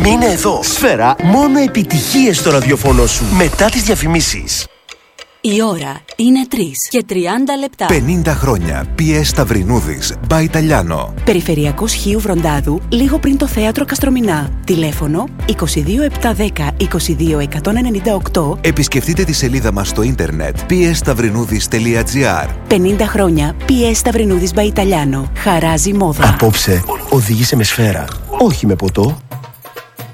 Μείνε εδώ. Σφαίρα, μόνο επιτυχίες στο ραδιοφωνό σου. Μετά τις διαφημίσεις. Η ώρα είναι 3 και 30 λεπτά. 50 χρόνια. PS Σταυρινούδης, by Italiano. Περιφερειακός Χίου Βροντάδου, λίγο πριν το θέατρο Καστρομηνά. Τηλέφωνο 22710 22198. Επισκεφτείτε τη σελίδα μας στο ίντερνετ psstavrinudis.gr. 50 χρόνια. PS Σταυρινούδης by Italiano. Χαράζει μόδα. Απόψε οδήγησε με σφαίρα. Όχι με ποτό.